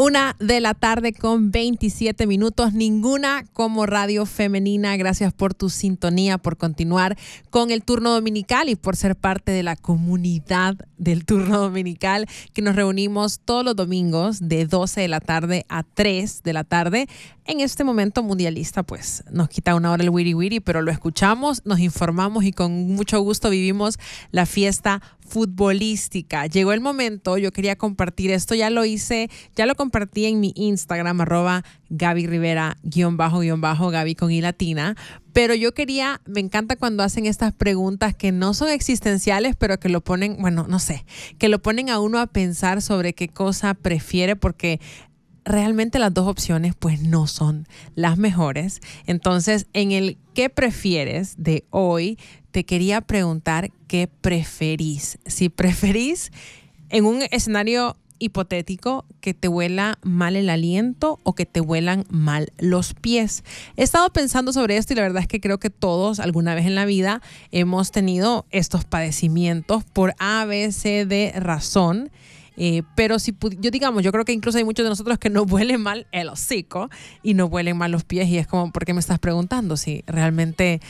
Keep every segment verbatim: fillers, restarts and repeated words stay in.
Una de la tarde con veintisiete minutos, ninguna como Radio Femenina. Gracias por tu sintonía, por continuar con el turno dominical y por ser parte de la comunidad del turno dominical, que nos reunimos todos los domingos de doce de la tarde a tres de la tarde. En este momento mundialista, pues nos quita una hora el wiri wiri, pero lo escuchamos, nos informamos y con mucho gusto vivimos la fiesta futbolística. Llegó el momento, yo quería compartir esto, ya lo hice, ya lo compartí en mi Instagram, arroba Gaby Rivera, guión bajo, guión bajo, Gaby con I latina, pero yo quería, me encanta cuando hacen estas preguntas que no son existenciales, pero que lo ponen, bueno, no sé, que lo ponen a uno a pensar sobre qué cosa prefiere, porque realmente las dos opciones pues no son las mejores. Entonces, en el ¿qué prefieres? De hoy, te quería preguntar qué preferís. Si preferís en un escenario hipotético que te huela mal el aliento o que te huelan mal los pies. He estado pensando sobre esto y la verdad es que creo que todos alguna vez en la vida hemos tenido estos padecimientos por A, B, C, D razón. Eh, pero si yo digamos, yo creo que incluso hay muchos de nosotros que nos huele mal el hocico y nos huelen mal los pies y es como, ¿por qué me estás preguntando? Si realmente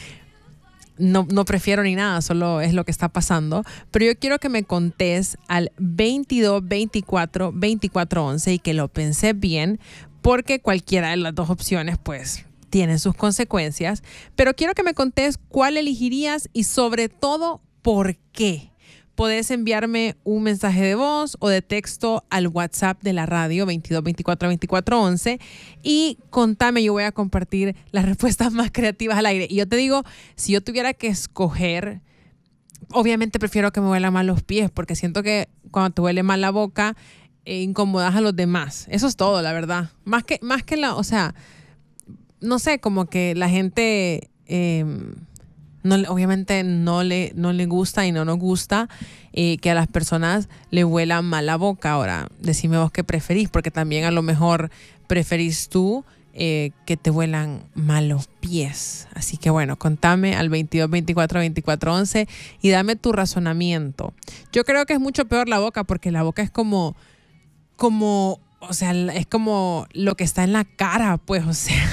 no, no prefiero ni nada, solo es lo que está pasando. Pero yo quiero que me contés al veintidós veinticuatro veinticuatro once y que lo pensé bien, porque cualquiera de las dos opciones pues tiene sus consecuencias. Pero quiero que me contés cuál elegirías y sobre todo por qué. Podés enviarme un mensaje de voz o de texto al WhatsApp de la radio veintidós veinticuatro veinticuatro once y contame, yo voy a compartir las respuestas más creativas al aire. Y yo te digo, si yo tuviera que escoger, obviamente prefiero que me huela mal los pies, porque siento que cuando te huele mal la boca, eh, incomodas a los demás. Eso es todo, la verdad. Más que, más que la, o sea, no sé, como que la gente... Eh, No, obviamente no le, no le gusta y no nos gusta eh, que a las personas le huela mal la boca. Ahora, decime vos qué preferís, porque también a lo mejor preferís tú eh, que te huelan mal los pies. Así que bueno, contame al veintidós veinticuatro veinticuatro once y dame tu razonamiento. Yo creo que es mucho peor la boca, porque la boca es como, como, o sea, es como lo que está en la cara, pues, o sea,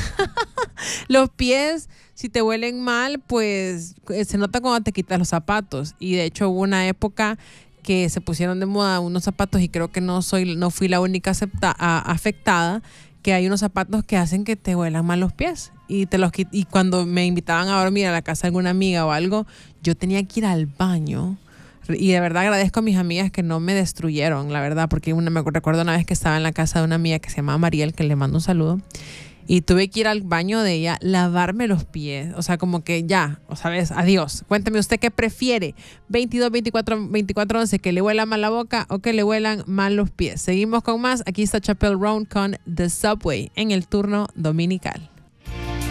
los pies... Si te huelen mal, pues se nota cuando te quitas los zapatos. Y de hecho hubo una época que se pusieron de moda unos zapatos y creo que no soy, no fui la única acepta, a, afectada, que hay unos zapatos que hacen que te huelan mal los pies. Y, te los, y cuando me invitaban a dormir a la casa de alguna amiga o algo, yo tenía que ir al baño. Y de verdad agradezco a mis amigas que no me destruyeron, la verdad, porque una, me recuerdo una vez que estaba en la casa de una amiga que se llamaba Mariel, que le mando un saludo. Y tuve que ir al baño de ella, lavarme los pies. O sea, como que ya, o sabes, adiós. Cuénteme usted qué prefiere. veintidós veinticuatro veinticuatro once, que le huela mal la boca o que le huelan mal los pies. Seguimos con más. Aquí está Chapel Roan con The Subway en el turno dominical.